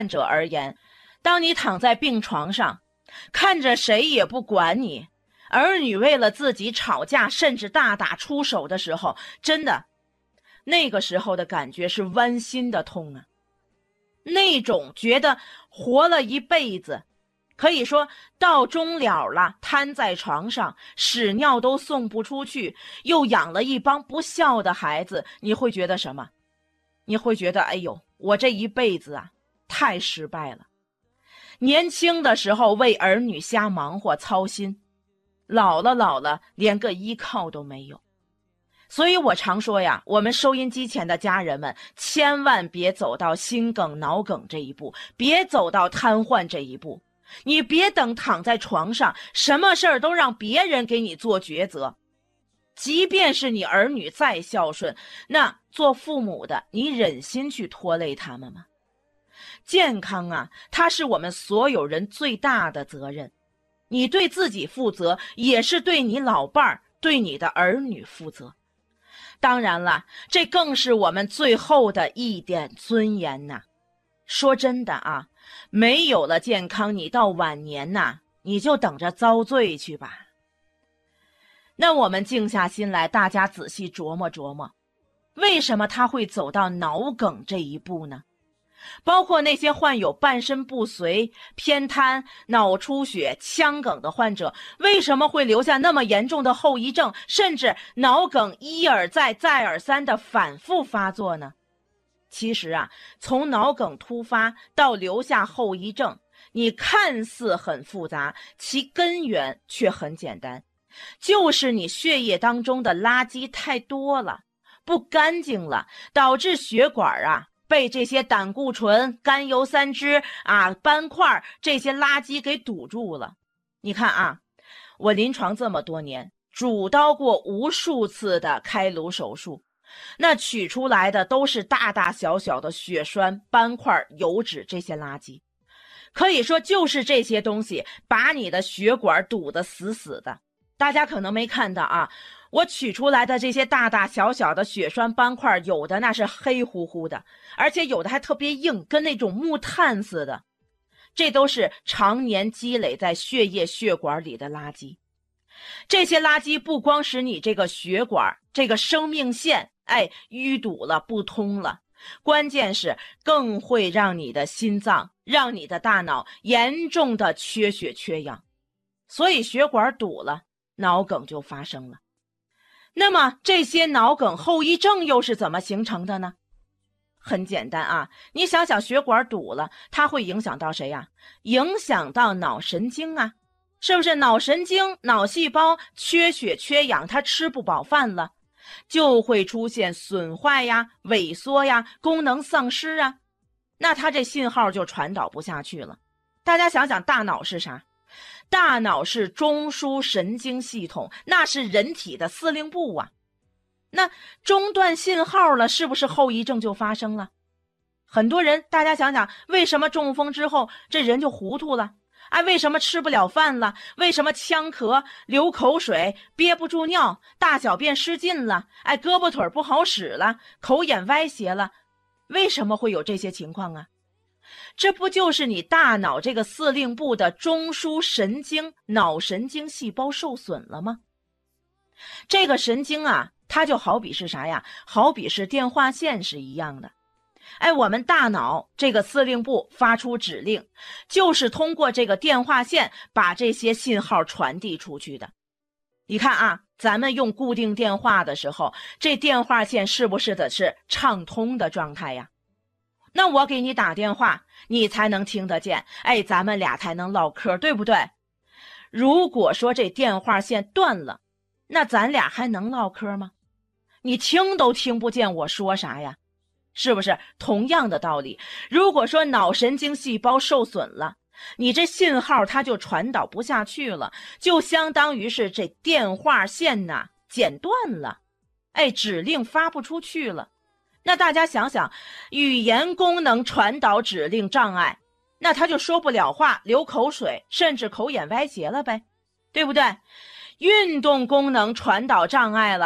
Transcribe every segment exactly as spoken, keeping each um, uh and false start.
者而言，当你躺在病床上，看着谁也不管你，儿女为了自己吵架，甚至大打出手的时候，真的，那个时候的感觉是剜心的痛啊！那种觉得活了一辈子，可以说到终了了，瘫在床上，屎尿都送不出去，又养了一帮不孝的孩子，你会觉得什么？你会觉得，哎呦，我这一辈子啊，太失败了。年轻的时候为儿女瞎忙活操心，老了老了连个依靠都没有。所以我常说呀，我们收音机前的家人们，千万别走到心梗脑梗这一步，别走到瘫痪这一步。你别等躺在床上，什么事儿都让别人给你做抉择。即便是你儿女再孝顺，那做父母的，你忍心去拖累他们吗？健康啊，它是我们所有人最大的责任。你对自己负责，也是对你老伴儿、对你的儿女负责。当然了，这更是我们最后的一点尊严呐。说真的啊，没有了健康，你到晚年呐，你就等着遭罪去吧。那我们静下心来，大家仔细琢磨琢磨，为什么他会走到脑梗这一步呢？包括那些患有半身不遂、偏瘫、脑出血、腔梗的患者，为什么会留下那么严重的后遗症，甚至脑梗一而再再而三的反复发作呢？其实啊，从脑梗突发到留下后遗症，你看似很复杂，其根源却很简单，就是你血液当中的垃圾太多了，不干净了，导致血管啊被这些胆固醇、甘油三酯啊、斑块这些垃圾给堵住了。你看啊，我临床这么多年，主刀过无数次的开颅手术，那取出来的都是大大小小的血栓、斑块、油脂这些垃圾。可以说就是这些东西把你的血管堵得死死的。大家可能没看到啊，我取出来的这些大大小小的血栓斑块，有的那是黑乎乎的，而且有的还特别硬，跟那种木炭似的。这都是常年积累在血液血管里的垃圾。这些垃圾不光使你这个血管、这个生命线哎淤堵了、不通了，关键是更会让你的心脏、让你的大脑严重的缺血缺氧。所以血管堵了，脑梗就发生了。那么这些脑梗后遗症又是怎么形成的呢？很简单啊，你想想，血管堵了，它会影响到谁呀？影响到脑神经啊，是不是？脑神经、脑细胞缺血缺氧，它吃不饱饭了，就会出现损坏呀、萎缩呀、功能丧失啊，那它这信号就传导不下去了。大家想想，大脑是啥？大脑是中枢神经系统，那是人体的司令部啊。那中断信号了，是不是后遗症就发生了？很多人，大家想想，为什么中风之后这人就糊涂了？哎，为什么吃不了饭了？为什么呛咳、流口水、憋不住尿、大小便失禁了？哎，胳膊腿不好使了，口眼歪斜了？为什么会有这些情况啊？这不就是你大脑这个司令部的中枢神经、脑神经细胞受损了吗？这个神经啊，它就好比是啥呀？好比是电话线是一样的。哎，我们大脑这个司令部发出指令，就是通过这个电话线把这些信号传递出去的。你看啊，咱们用固定电话的时候，这电话线是不是的是畅通的状态呀？那我给你打电话，你才能听得见，哎，咱们俩才能唠嗑，对不对？如果说这电话线断了，那咱俩还能唠嗑吗？你听都听不见我说啥呀？是不是？同样的道理，如果说脑神经细胞受损了，你这信号它就传导不下去了，就相当于是这电话线呐剪断了，哎，指令发不出去了。那大家想想，语言功能传导指令障碍，那他就说不了话，流口水，甚至口眼歪斜了呗，对不对？运动功能传导障碍了，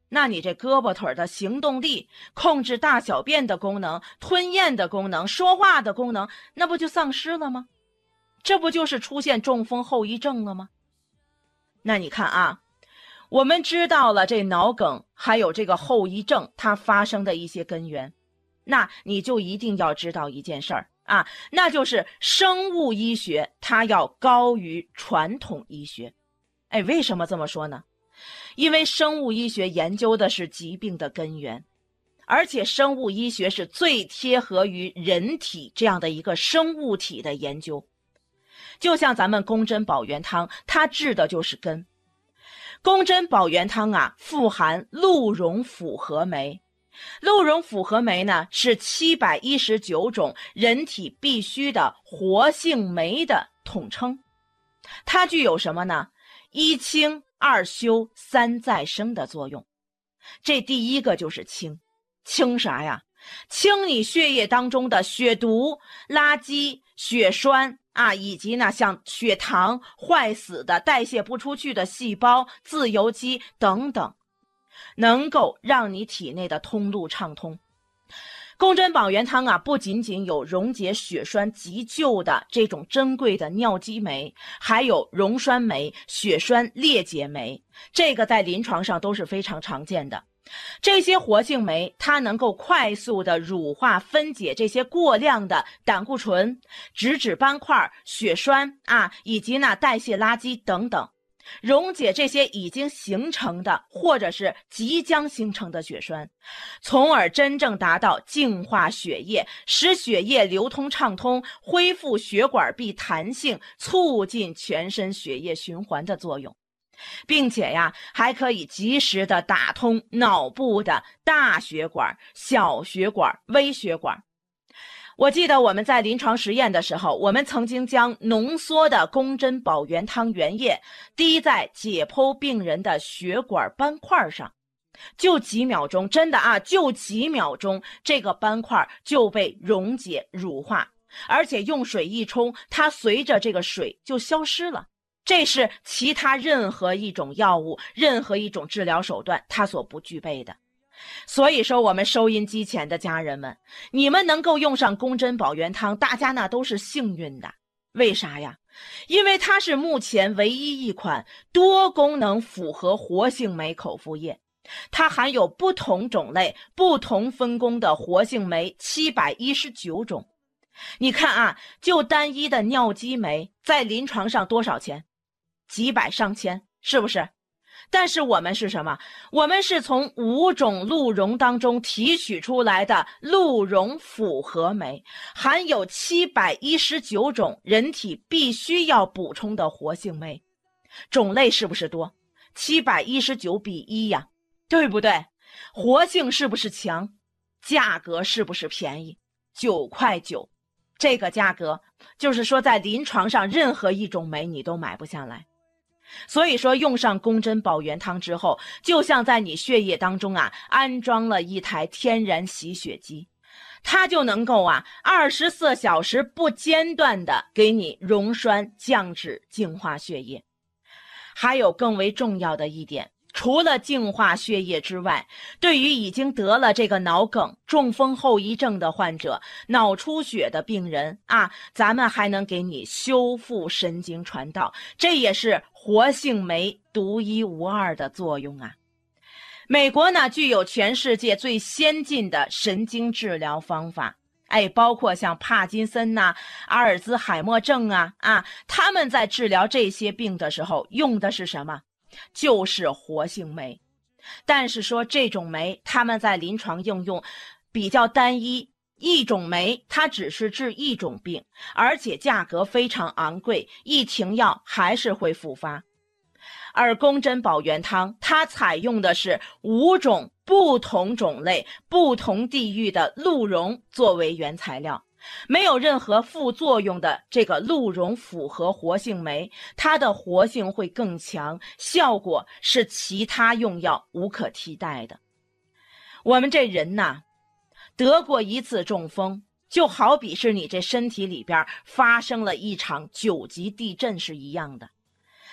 那你这胳膊腿的行动力、控制大小便的功能、吞咽的功能、说话的功能，那不就丧失了吗？这不就是出现中风后遗症了吗？那你看啊，我们知道了这脑梗还有这个后遗症它发生的一些根源，那你就一定要知道一件事儿啊，那就是生物医学它要高于传统医学。哎，为什么这么说呢？因为生物医学研究的是疾病的根源，而且生物医学是最贴合于人体这样的一个生物体的研究。就像咱们宫针保元汤，它治的就是根。宫针保元汤啊，富含鹿茸复合酶。鹿茸复合酶呢，是七百一十九种人体必需的活性酶的统称。它具有什么呢？一清二修三再生的作用。这第一个就是清。清啥呀？清你血液当中的血毒、垃圾、血栓啊，以及呢像血糖、坏死的代谢不出去的细胞、自由基等等，能够让你体内的通路畅通。宫针保元汤啊，不仅仅有溶解血栓急救的这种珍贵的尿激酶，还有溶栓酶、血栓裂解酶，这个在临床上都是非常常见的。这些活性酶它能够快速的乳化分解这些过量的胆固醇、脂质斑块、血栓啊，以及呢代谢垃圾等等，溶解这些已经形成的或者是即将形成的血栓，从而真正达到净化血液，使血液流通畅通，恢复血管壁弹性，促进全身血液循环的作用。并且呀，还可以及时的打通脑部的大血管、小血管、微血管。我记得我们在临床实验的时候，我们曾经将浓缩的宫针保元汤原液滴在解剖病人的血管斑块上，就几秒钟，真的啊，就几秒钟，这个斑块就被溶解乳化，而且用水一冲，它随着这个水就消失了。这是其他任何一种药物、任何一种治疗手段它所不具备的。所以说，我们收音机前的家人们，你们能够用上宫针保元汤，大家那都是幸运的。为啥呀？因为它是目前唯一一款多功能复合活性酶口服液，它含有不同种类、不同分工的活性酶七百一十九种。你看啊，就单一的尿激酶在临床上多少钱？几百上千，是不是？但是我们是什么？我们是从五种鹿茸当中提取出来的鹿茸复合酶，含有七百一十九种人体必须要补充的活性酶，种类是不是多？七百一十九比一呀，对不对？活性是不是强？价格是不是便宜？九块九，这个价格就是说在临床上任何一种酶你都买不下来。所以说用上宫针保元汤之后，就像在你血液当中啊安装了一台天然洗血机，它就能够啊二十四小时不间断的给你溶栓降脂净化血液。还有更为重要的一点，除了净化血液之外，对于已经得了这个脑梗、中风后遗症的患者、脑出血的病人啊，咱们还能给你修复神经传导，这也是活性酶独一无二的作用啊。美国呢，具有全世界最先进的神经治疗方法，哎，包括像帕金森呐、阿尔兹海默症啊啊，他们在治疗这些病的时候用的是什么？就是活性酶。但是说这种酶他们在临床应用比较单一，一种酶它只是治一种病，而且价格非常昂贵，一停药还是会复发。而宫针保元汤它采用的是五种不同种类、不同地域的鹿茸作为原材料，没有任何副作用的这个鹿茸复合活性酶，它的活性会更强，效果是其他用药无可替代的。我们这人呐，得过一次中风，就好比是你这身体里边发生了一场九级地震是一样的。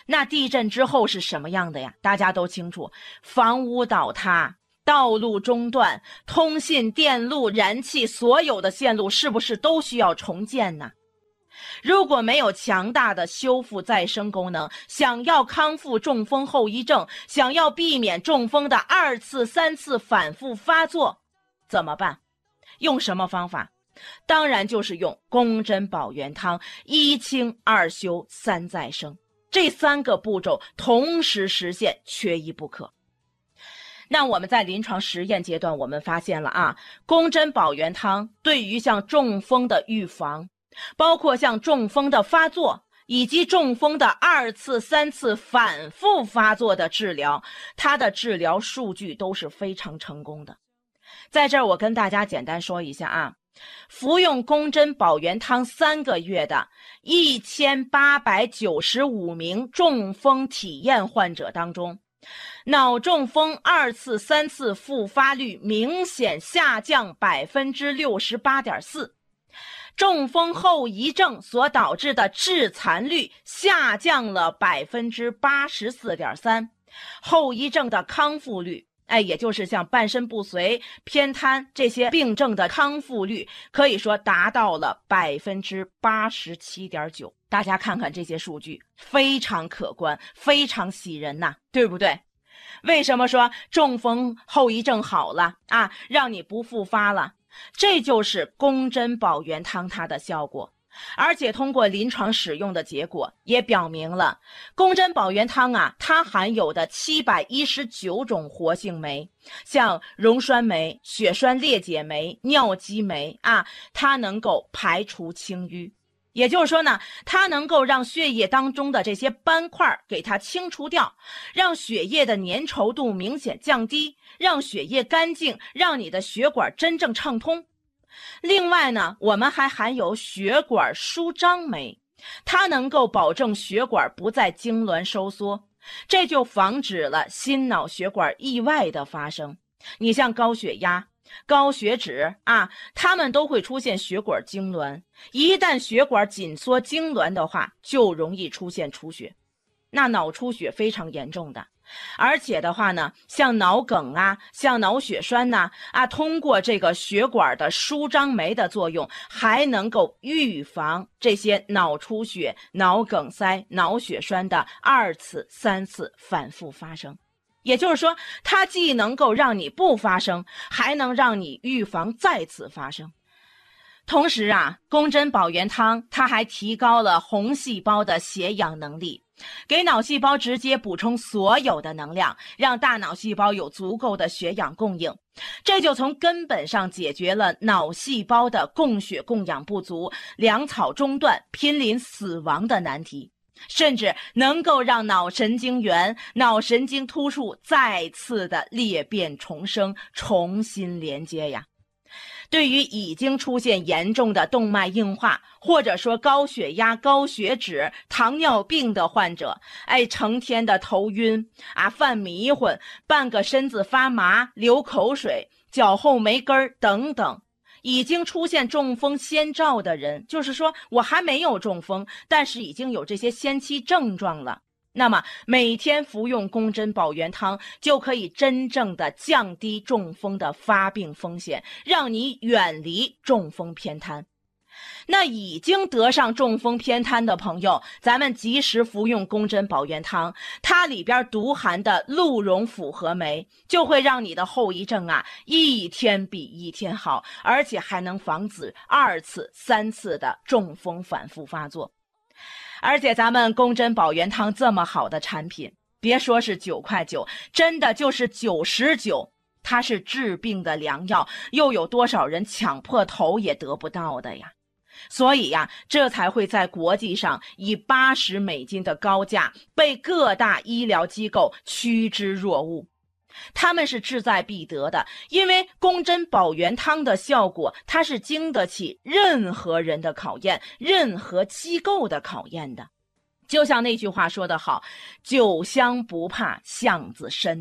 那地震之后是什么样的呀？大家都清楚，房屋倒塌，道路中断，通信、电路、燃气所有的线路是不是都需要重建呢？如果没有强大的修复再生功能，想要康复中风后遗症，想要避免中风的二次、三次反复发作，怎么办？用什么方法？当然就是用宫针保元汤，一清二修三再生，这三个步骤同时实现，缺一不可。那我们在临床实验阶段，我们发现了啊，宫针保元汤对于像中风的预防，包括像中风的发作，以及中风的二次、三次反复发作的治疗，它的治疗数据都是非常成功的。在这儿我跟大家简单说一下啊，服用宫针保元汤三个月的一千八百九十五名中风体验患者当中，脑中风二次、三次复发率明显下降 百分之六十八点四， 中风后遗症所导致的致残率下降了 百分之八十四点三， 后遗症的康复率，哎，也就是像半身不遂、偏瘫这些病症的康复率，可以说达到了 百分之八十七点九。 大家看看这些数据，非常可观，非常喜人呐，对不对？为什么说中风后遗症好了啊，让你不复发了？这就是宫针保元汤它的效果。而且通过临床使用的结果也表明了，宫针保元汤啊，它含有的七百一十九种活性酶，像溶栓酶、血栓裂解酶、尿激酶啊，它能够排除清淤。也就是说呢，它能够让血液当中的这些斑块给它清除掉，让血液的粘稠度明显降低，让血液干净，让你的血管真正畅通。另外呢，我们还含有血管舒张酶，它能够保证血管不再痉挛收缩，这就防止了心脑血管意外的发生。你像高血压、高血脂啊，它们都会出现血管痉挛，一旦血管紧缩痉挛的话，就容易出现出血，那脑出血非常严重的。而且的话呢，像脑梗啊，像脑血栓呐 啊, 啊，通过这个血管的舒张酶的作用，还能够预防这些脑出血、脑梗塞、脑血栓的二次、三次反复发生。也就是说，它既能够让你不发生，还能让你预防再次发生。同时啊，宫针保元汤它还提高了红细胞的血氧能力，给脑细胞直接补充所有的能量，让大脑细胞有足够的血氧供应，这就从根本上解决了脑细胞的供血供氧不足、粮草中断、濒临死亡的难题，甚至能够让脑神经元、脑神经突触再次的裂变重生，重新连接呀。对于已经出现严重的动脉硬化，或者说高血压、高血脂、糖尿病的患者，哎，成天的头晕啊、犯迷混、半个身子发麻、流口水、脚后没根儿等等，已经出现中风先兆的人，就是说我还没有中风，但是已经有这些先期症状了。那么每天服用宫针保元汤，就可以真正的降低中风的发病风险，让你远离中风偏瘫。那已经得上中风偏瘫的朋友，咱们及时服用宫针保元汤，它里边独含的鹿茸复合酶，就会让你的后遗症啊一天比一天好，而且还能防止二次、三次的中风反复发作。而且咱们宫针保元汤这么好的产品，别说是九块九，真的就是九十九，它是治病的良药，又有多少人抢破头也得不到的呀？所以呀，这才会在国际上以八十美金的高价被各大医疗机构趋之若鹜。他们是志在必得的，因为宫针保元汤的效果，它是经得起任何人的考验，任何机构的考验的。就像那句话说得好，酒香不怕巷子深呐、啊，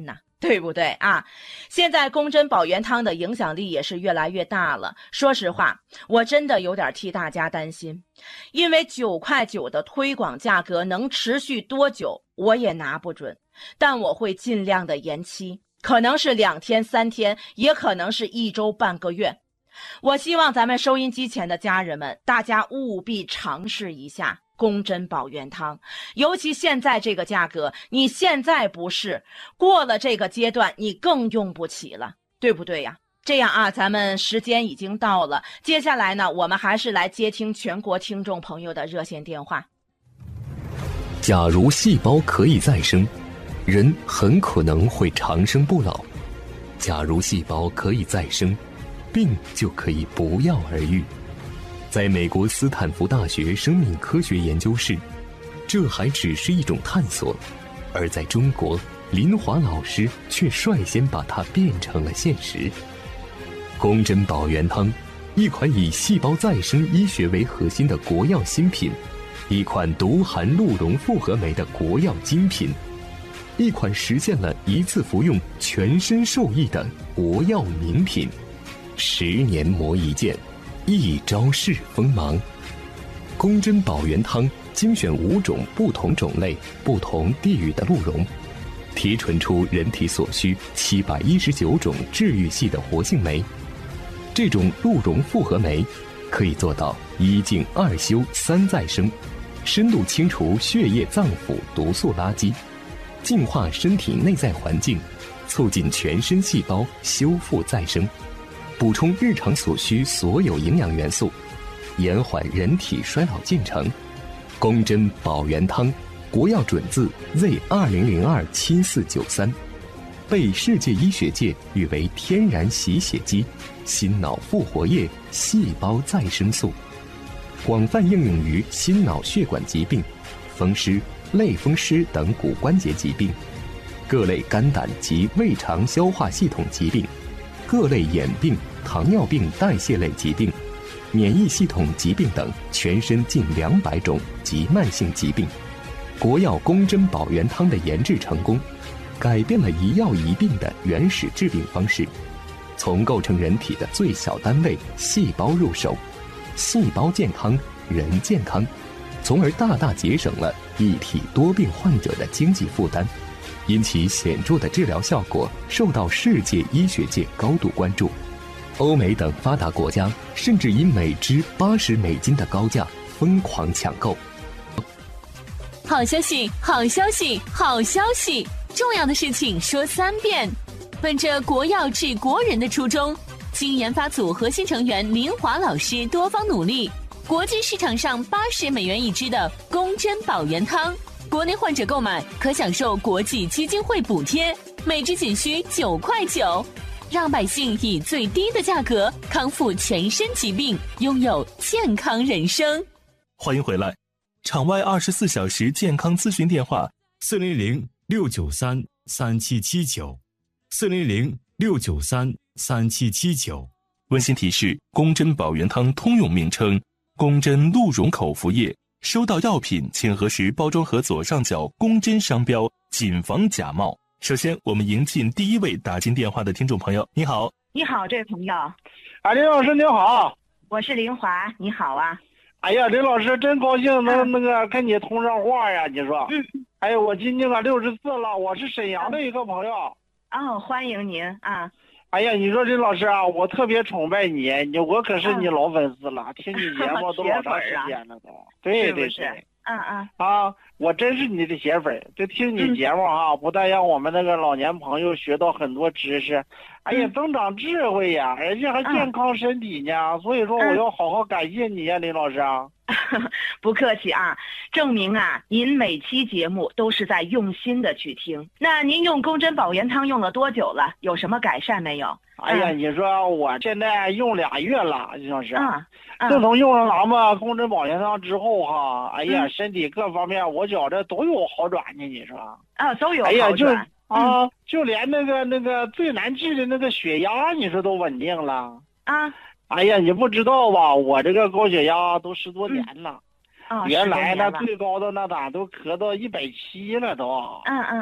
对不对啊？现在宫珍保元汤的影响力也是越来越大了。说实话，我真的有点替大家担心，因为九块九的推广价格能持续多久，我也拿不准，但我会尽量的延期，可能是两天三天，也可能是一周半个月。我希望咱们收音机前的家人们，大家务必尝试一下宫珍保元汤，尤其现在这个价格，你现在不试，过了这个阶段你更用不起了，对不对呀？这样啊，咱们时间已经到了，接下来呢，我们还是来接听全国听众朋友的热线电话。 假如细胞可以再生，人很可能会长生不老；假如细胞可以再生，病就可以不药而愈。在美国斯坦福大学生命科学研究室，这还只是一种探索，而在中国，林华老师却率先把它变成了现实。宫珍保元汤，一款以细胞再生医学为核心的国药新品，一款独含鹿茸复合酶的国药精品，一款实现了一次服用全身受益的国药名品。十年磨一剑，一朝试锋芒。宫珍保元汤精选五种不同种类、不同地域的鹿茸，提纯出人体所需七百一十九种治愈系的活性酶。这种鹿茸复合酶可以做到一净二修三再生，深度清除血液脏腑毒素垃圾，净化身体内在环境，促进全身细胞修复再生，补充日常所需所有营养元素，延缓人体衰老进程。宫珍保元汤，国药准字 Z 二零零二七四九三，被世界医学界誉为天然洗血机、心脑复活液、细胞再生素，广泛应用于心脑血管疾病、风湿、类风湿等骨关节疾病，各类肝胆及胃肠消化系统疾病，各类眼病、糖尿病代谢类疾病，免疫系统疾病等全身近两百种及慢性疾病。国药宫珍保元汤的研制成功，改变了一药一病的原始治病方式，从构成人体的最小单位细胞入手，细胞健康，人健康，从而大大节省了一体多病患者的经济负担，因其显著的治疗效果受到世界医学界高度关注。欧美等发达国家甚至以每支八十美金的高价疯狂抢购。 好消息，好消息，好消息！重要的事情说三遍。本着国药治国人的初衷，经研发组核心成员林华老师多方努力，国际市场上八十美元一支的宫珍保元汤，国内患者购买可享受国际基金会补贴，每支仅需九块九，让百姓以最低的价格康复全身疾病，拥有健康人生。 欢迎回来，场外二十四小时健康咨询电话：四零零六九三三七七九，四零零六九三三七七九。温馨提示：宫珍保元汤通用名称宫珍鹿茸口服液。收到药品请核实包装盒左上角宫珍商标，谨防假冒。首先，我们迎进第一位打进电话的听众朋友。你好， 你好，这位朋友。 啊，林老师您好， 我是林华，你好啊。 哎呀，林老师真高兴能、嗯、那个跟你通上话呀，你说。嗯。哎呀，我今年啊六十四了，我是沈阳的一个朋友。 哦，欢迎您啊。 哎呀，你说林老师啊，我特别崇拜你，你我可是你老粉丝了，嗯、听你节目都老长时间了都。对对对。 嗯嗯。 啊，我真是你的铁粉，就听你节目哈、啊嗯，不但让我们那个老年朋友学到很多知识，哎呀，增长智慧呀，而且还健康身体呢。嗯、所以说，我要好好感谢你呀，林老师啊。 不客气啊，证明啊，您每期节目都是在用心的去听。那您用宫珍保元汤用了多久了？有什么改善没有？ 哎呀，嗯、你说我现在用俩月了，林老师。 啊。 自从用了咱们宫珍保元汤之后哈，哎呀，嗯、身体各方面我觉着都有好转呢。你说啊，都有好转。 哎呀，就啊、 嗯， 就连那个那个最难治的那个血压，你说都稳定了啊。 哎呀，你不知道吧？我这个高血压都十多年了， 嗯哦、 原来那最高的那咋都咳到一百七了都。 嗯嗯嗯。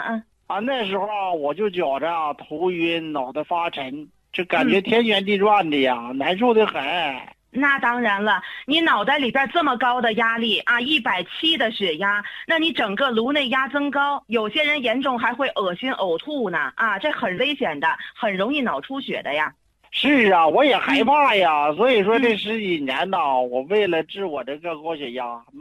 啊，那时候啊我就觉着啊头晕，脑袋发沉，这感觉天旋地转的呀，嗯、难受的很。 那当然了，你脑袋里边这么高的压力啊，一百七的血压，那你整个颅内压增高，有些人严重还会恶心呕吐呢啊，这很危险的，很容易脑出血的呀。 是啊，我也害怕呀，嗯、所以说这十几年呢，我为了治我这个高血压。